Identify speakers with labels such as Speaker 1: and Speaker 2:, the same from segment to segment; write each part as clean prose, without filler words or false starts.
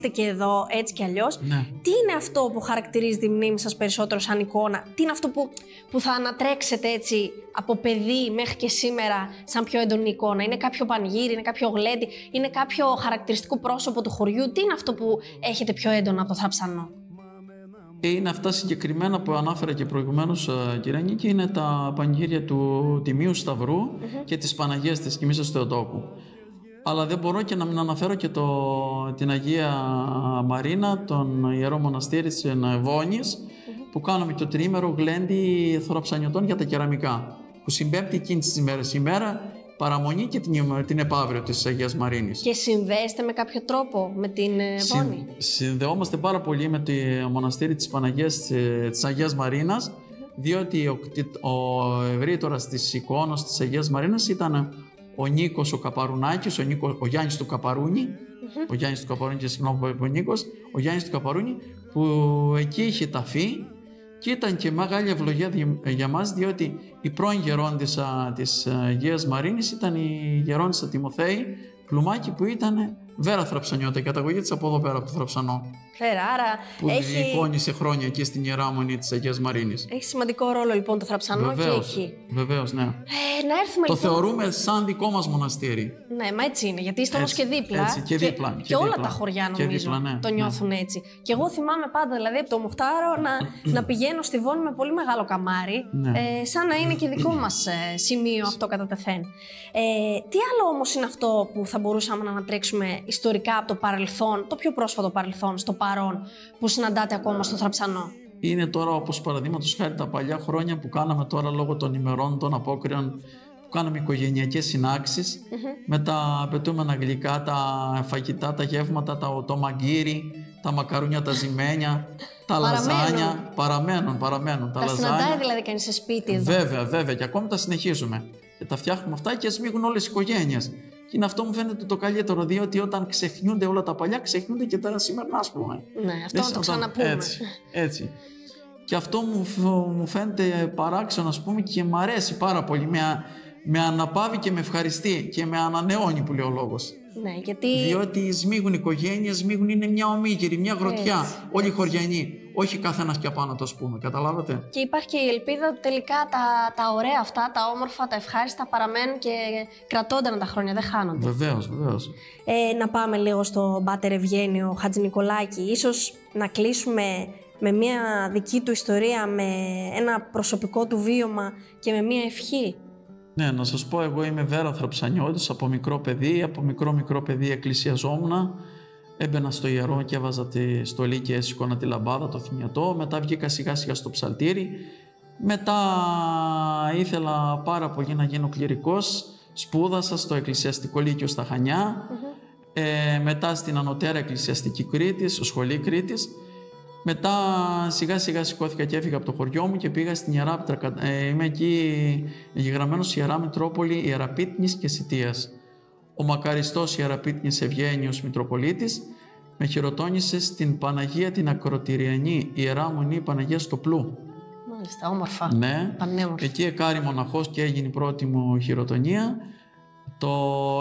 Speaker 1: και εδώ έτσι κι αλλιώς.
Speaker 2: Ναι.
Speaker 1: Τι είναι αυτό που χαρακτηρίζει τη μνήμη σας περισσότερο σαν εικόνα? Τι είναι αυτό που θα ανατρέξετε έτσι από παιδί μέχρι και σήμερα σαν πιο έντονη εικόνα? Είναι κάποιο πανηγύρι, είναι κάποιο γλέντι, είναι κάποιο χαρακτηριστικό πρόσωπο του χωριού? Τι είναι αυτό που έχετε πιο έντονα από το Θραψανό?
Speaker 2: Είναι αυτά συγκεκριμένα που ανάφερα και προηγουμένως, κυρία Νίκη, είναι τα πανηγύρια του Τιμίου Σταυρού και της Παναγίας της Κοιμήσεως Θεοτόκου. Αλλά δεν μπορώ και να μην αναφέρω και την Αγία Μαρίνα, τον Ιερό Μοναστήρι της Βόνης, που κάναμε και το τριήμερο γλέντι θωραψανιωτών για τα κεραμικά, που συμπέμπτει εκείνης της ημέρας η μέρα παραμονή και την επαύριο της Αγίας Μαρίνης.
Speaker 1: Και συνδέεστε με κάποιο τρόπο με την Βόνη?
Speaker 2: Συνδεόμαστε πάρα πολύ με το μοναστήρι της Παναγίας της Αγίας Μαρίνας, διότι ο ευρύτερος της εικόνας της Αγίας Μαρίνας ήταν ο Νίκος ο Καπαρουνάκης, ο Γιάννης του Καπαρούνη, ο Γιάννης του Καπαρούνη, και συγγνώμη που είπε ο Νίκος, ο Γιάννης του Καπαρούνη, που εκεί είχε ταφεί, και ήταν και μεγάλη ευλογία για μας, διότι η πρώην γερόντισσα της Αγίας Μαρίνης ήταν η γερόντισσα Τιμοθέη Πλουμάκη, που ήταν Βέρα Θραψανιώτα, η καταγωγή της από εδώ πέρα, από το Θραψανό.
Speaker 1: Άρα
Speaker 2: που εικόνισε χρόνια εκεί στην Ιερά Μονή της Αγίας Μαρίνης.
Speaker 1: Έχει σημαντικό ρόλο λοιπόν το Θραψανό.
Speaker 2: Βεβαίως,
Speaker 1: και εκεί.
Speaker 2: Βεβαίως, ναι.
Speaker 1: Να έρθουμε
Speaker 2: το
Speaker 1: λοιπόν.
Speaker 2: θεωρούμε σαν δικό μας μοναστήρι.
Speaker 1: Ναι, μα έτσι είναι, γιατί είστε όμως και δίπλα.
Speaker 2: Έτσι, και δίπλα.
Speaker 1: Και όλα τα χωριά νομίζω
Speaker 2: δίπλα, ναι,
Speaker 1: το νιώθουν έτσι. Και εγώ θυμάμαι πάντα, δηλαδή από το Μουχτάρο, να πηγαίνω στη Βόνη με πολύ μεγάλο καμάρι, σαν να είναι και δικό μας σημείο αυτό κατά τεθέν. Τι άλλο όμως είναι αυτό που θα μπορούσαμε να ανατρέξουμε ιστορικά από το παρελθόν, το πιο πρόσφατο παρελθόν, στο παρόν, που συναντάτε ακόμα στο Θραψανό?
Speaker 2: Είναι τώρα, όπως παραδείγματος χάρη, τα παλιά χρόνια που κάναμε τώρα λόγω των ημερών των απόκριων, που κάναμε οικογενειακές συνάξεις με τα απαιτούμενα γλυκά, τα φαγητά, τα γεύματα, το μαγκύρι, τα μακαρούνια, τα ζυμένια, τα λαζάνια. Παραμένουν. Τα
Speaker 1: συναντάει δηλαδή κανείς σε σπίτι εδώ?
Speaker 2: Βέβαια, και ακόμη τα συνεχίζουμε. Και τα φτιάχνουμε αυτά και σμίγουν όλες οι οικογένειες. Και είναι αυτό μου φαίνεται το καλύτερο, διότι όταν ξεχνιούνται όλα τα παλιά, ξεχνιούνται και τα σημερινά, ας πούμε.
Speaker 1: Ναι, αυτό να το ξαναπούμε.
Speaker 2: Έτσι. Και αυτό μου φαίνεται παράξενο, ας πούμε, και μου αρέσει πάρα πολύ. Με αναπαύει και με ευχαριστεί και με ανανεώνει, που λέει ο λόγος.
Speaker 1: Ναι, γιατί...
Speaker 2: Διότι σμίγουν οικογένειες, είναι μια ομίγυρη, μια γρωτιά, όλοι οι χωριανοί. Όχι καθένας και απάνω, το ας πούμε, καταλάβατε.
Speaker 1: Και υπάρχει και η ελπίδα ότι τελικά τα ωραία αυτά, τα όμορφα, τα ευχάριστα παραμένουν και κρατώνταν τα χρόνια, δεν χάνονται.
Speaker 2: Βεβαίως.
Speaker 1: Να πάμε λίγο στον Πάτερ Ευγένιο Χατζηνικολάκη. Ίσως να κλείσουμε με μια δική του ιστορία, με ένα προσωπικό του βίωμα και με μια ευχή.
Speaker 2: Ναι, να σας πω, εγώ είμαι Βέρα Θραψανιώτης από μικρό παιδί. Από μικρό παιδί εκκλησιαζόμουν. Έμπαινα στο ιερό και έβαζα τη στολή και έσηκωνα τη λαμπάδα, το θυμιατό. Μετά βγήκα σιγά σιγά στο ψαλτήρι. Μετά ήθελα πάρα πολύ να γίνω κληρικός. Σπούδασα στο Εκκλησιαστικό Λύκειο στα Χανιά. Μετά στην Ανωτέρα Εκκλησιαστική Κρήτης, στο Σχολή Κρήτης. Μετά σιγά σιγά σηκώθηκα και έφυγα από το χωριό μου και πήγα στην Ιερά είμαι εκεί εγγεγραμμένος Ιερά Μητρόπολη Ιεραπίτνης και Σιτίας. Ο μακαριστός Ιεραπίτνης Ευγένιος Μητροπολίτης με χειροτώνησε στην Παναγία την Ακροτηριανή Ιερά Μονή Παναγία στο Πλού.
Speaker 1: Μάλιστα, όμορφα.
Speaker 2: Ναι,
Speaker 1: πανέμορφα.
Speaker 2: Εκεί εκάρη μοναχός και έγινε η πρώτη μου χειροτονία. Το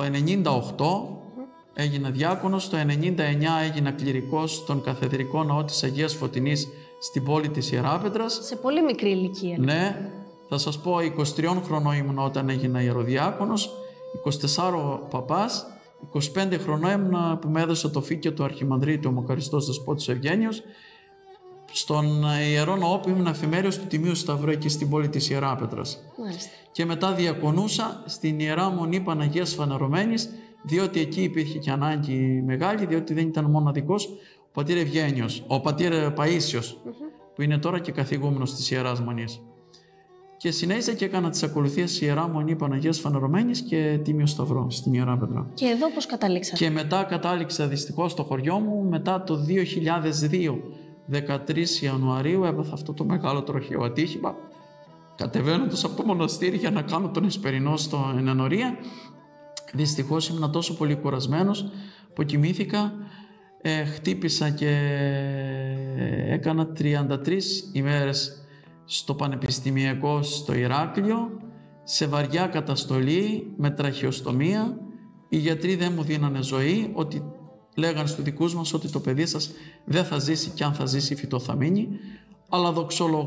Speaker 2: 98 έγινα διάκονος, το 99 έγινα κληρικός στον Καθεδρικό Ναό της Αγίας Φωτεινής στην πόλη της Ιεράπετρας.
Speaker 1: Σε πολύ μικρή ηλικία.
Speaker 2: Ναι, θα σας πω 23 χρονών ήμουν όταν έγινα ιεροδιάκονος, 24 παπάς, 25 χρονών ήμουν που με έδωσε το φύκιο του Αρχιμανδρίτη ο Μακαριστός Δεσπότης Ευγένιος στον Ιερό Ναό που ήμουν εφημέριος του Τιμίου Σταυρού εκεί στην πόλη της Ιεράπετρας.
Speaker 1: Μάλιστα.
Speaker 2: Και μετά διακονούσα στην Ιερά Μονή Παναγίας Φανερωμένης, διότι εκεί υπήρχε και ανάγκη μεγάλη, διότι δεν ήταν μοναδικός ο πατήρ Ευγένιος, ο πατήρ Παΐσιος, που είναι τώρα και καθηγούμενος της Ιεράς Μονής. Και συνέχισα και έκανα τις ακολουθίες στη Ιερά Μονή Παναγίας Φανερωμένης και Τίμιο Σταυρό στην Ιεράπετρα.
Speaker 1: Και εδώ πώς καταλήξατε?
Speaker 2: Και μετά κατάληξα δυστυχώς στο χωριό μου μετά το 2002, 13 Ιανουαρίου, έπαθα αυτό το μεγάλο τροχαίο ατύχημα. Κατεβαίνοντας από το μοναστήρι για να κάνω τον Εσπερινό στην Ενορία, δυστυχώς ήμουν τόσο πολύ κουρασμένος που κοιμήθηκα, χτύπησα και έκανα 33 ημέρες στο Πανεπιστημιακό στο Ηράκλειο, σε βαριά καταστολή με τραχεοστομία. Οι γιατροί δεν μου δίνανε ζωή, ότι λέγαν στους δικούς μας ότι το παιδί σας δεν θα ζήσει, και αν θα ζήσει φυτό θα μείνει, αλλά δοξολογώ